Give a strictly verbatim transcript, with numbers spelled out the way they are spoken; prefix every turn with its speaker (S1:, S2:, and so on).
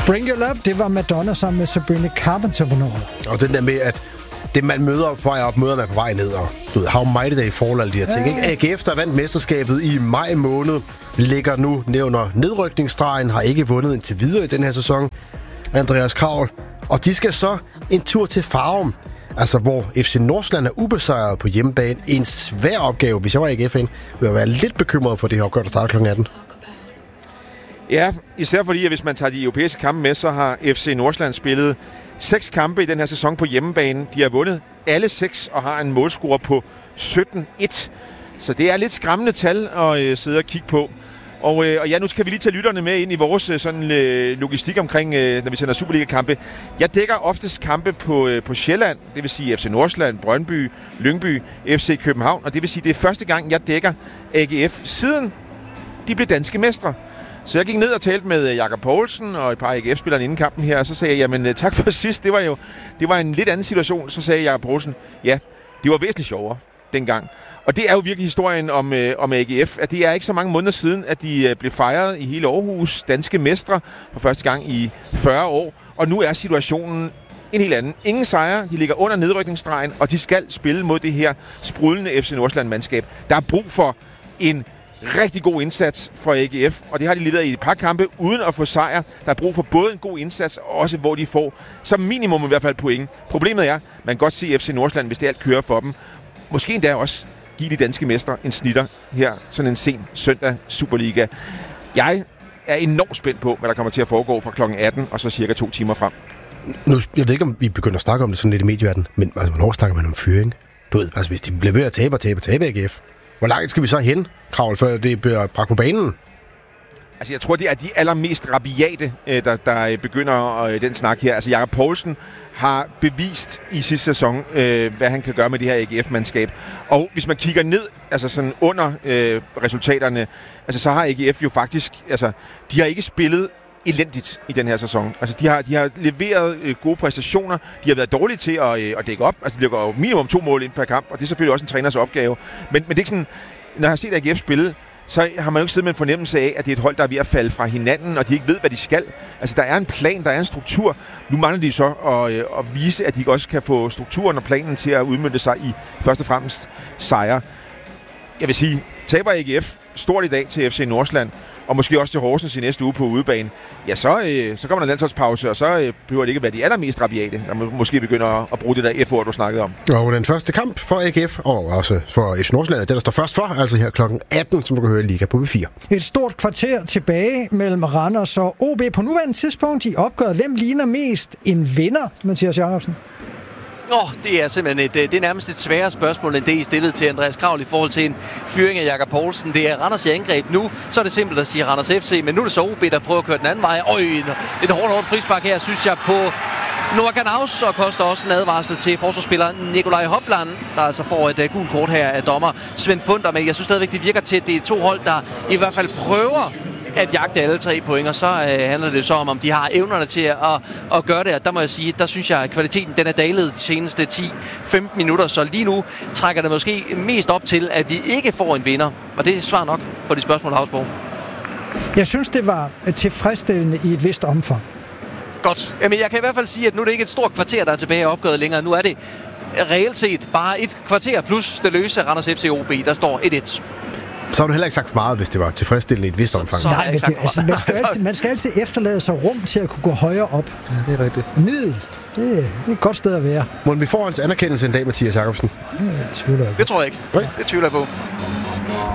S1: Bring Your Love, det var Madonna sammen med Sabrina Carpenter på nummeret.
S2: Og den der med, at det man møder på vej op, møder man på vej ned, og du ved, how mighty they fall, alle de her ting, ja. Ikke? A G F, der vandt mesterskabet i maj måned, ligger nu nævner nedrykningsstregen, har ikke vundet indtil videre i den her sæson. Andreas Kraul. Og de skal så en tur til Farum, altså hvor F C Nordsjælland er ubesejret på hjemmebane. En svær opgave, hvis jeg var A G F'en, ville jeg være lidt bekymret for det her opgør, der starter klokken atten.
S3: Ja, især fordi, at hvis man tager de europæiske kampe med, så har F C Nordsjælland spillet seks kampe i den her sæson på hjemmebane. De har vundet alle seks og har en målscore på sytten et. Så det er lidt skræmmende tal at øh, sidde og kigge på. Og, øh, og ja, nu skal vi lige tage lytterne med ind i vores øh, sådan, øh, logistik omkring, øh, når vi sender Superliga-kampe. Jeg dækker oftest kampe på, øh, på Sjælland, det vil sige F C Nordsjælland, Brøndby, Lyngby, F C København. Og det vil sige, det er første gang, jeg dækker A G F, siden de blev danske mestre. Så jeg gik ned og talte med Jakob Poulsen og et par A G F-spillere inden kampen her, og så sagde jeg, jamen tak for sidst, det var jo det var en lidt anden situation. Så sagde Jakob Poulsen, ja, det var væsentligt sjovere dengang. Og det er jo virkelig historien om, øh, om A G F, at det er ikke så mange måneder siden, at de øh, blev fejret i hele Aarhus, danske mestre, for første gang i fyrre år. Og nu er situationen en helt anden. Ingen sejre, de ligger under nedrykningsstregen, og de skal spille mod det her sprudlende F C Nordsjælland-mandskab. Der er brug for en rigtig god indsats for A G F, og det har de leveret i et par kampe uden at få sejr. Der er brug for både en god indsats, og også hvor de får som minimum i hvert fald point. Problemet er, man kan godt se F C Nordsjælland, hvis det alt kører for dem. Måske endda også give de danske mestre en snitter her, sådan en sen søndag Superliga. Jeg er enormt spændt på, hvad der kommer til at foregå fra klokken atten, og så cirka to timer frem.
S2: Nu, jeg ved ikke, om vi begynder at snakke om det sådan lidt i medieverdenen, men altså, hvornår snakker man om fyring? Du ved, altså hvis de bliver ved at tabe og tabe og tabe A G F, hvor langt skal vi så hen, Kraul, før det bliver bragt på banen?
S3: Altså, jeg tror, det er de allermest rabiate, der, der begynder øh, den snak her. Altså, Jakob Poulsen har bevist i sidste sæson, øh, hvad han kan gøre med det her A G F-mandskab. Og hvis man kigger ned, altså sådan under øh, resultaterne, altså så har A G F jo faktisk, altså, de har ikke spillet elendigt i den her sæson. Altså, de har, de har leveret øh, gode præstationer. De har været dårlige til at, øh, at dække op. Altså, de lægger jo minimum to mål ind per kamp, og det er selvfølgelig også en træners opgave. Men, men det er ikke sådan, når jeg har set A G F spille, så har man jo ikke siddet med en fornemmelse af, at det er et hold, der er ved at falde fra hinanden, og de ikke ved, hvad de skal. Altså, der er en plan, der er en struktur. Nu mangler de så at, at vise, at de også kan få strukturen og planen til at udmønte sig i først og fremmest sejre. Jeg vil sige, taber A G F stort i dag til F C Nordsjælland, og måske også til Horsens i næste uge på udebane, ja, så, øh, så kommer der en landsholdspause, og så øh, behøver det ikke være de allermest rabiate, der må, måske begynder at bruge det der F-ord, du snakkede om.
S2: Og den første kamp for A G F, og også for F C Nordsjælland, den der står først for, altså her klokken atten, som du kan høre i Liga på B fire.
S1: Et stort kvarter tilbage mellem Randers og O B. På nuværende tidspunkt i opgøret, hvem ligner mest en vinder, Mathias Jacobsen?
S4: Åh, oh, det er simpelthen et, det er nærmest et sværere spørgsmål, end det I stillede til Andreas Kraul i forhold til en fyring af Jakob Poulsen. Det er Randers i angreb nu, så er det simpelt at sige Randers F C, men nu er det så O B, der prøver at køre den anden vej. Øj, et hårdt, hårdt frispark her, synes jeg, på Noah Ganaus, og koster også en advarsel til forsvarsspilleren Nikolaj Hopland, der altså får et uh, gult kort her af dommer Svend Funder, men jeg synes stadigvæk, det virker til, at det er to hold, der i hvert fald prøver at jagte alle tre point, og så øh, handler det så om, om de har evnerne til at, at, at gøre det, og der må jeg sige, der synes jeg, at kvaliteten den er dalet de seneste ti til femten minutter, så lige nu trækker det måske mest op til, at vi ikke får en vinder, og det er svar nok på de spørgsmål, Havsborg.
S1: Jeg synes, det var tilfredsstillende i et vist omfang.
S4: Godt. Jamen, jeg kan i hvert fald sige, at nu er det ikke et stort kvarter, der er tilbage i opgøret længere. Nu er det reelt set bare et kvarter plus det løse Randers F C O B, der står et et.
S2: Så har du heller ikke sagt for meget, hvis det var tilfredsstillende i et vist omfang.
S1: Så, så Nej, det, altså, man, skal altid, man skal altid efterlade sig rum til at kunne gå højere op.
S2: Ja, det er rigtigt.
S1: Middel, det, det er et godt sted at være.
S2: Må vi få hans anerkendelse en dag, Mathias Jacobsen?
S1: Det tvivler jeg på.
S4: Det tror jeg ikke. Det tvivler jeg på.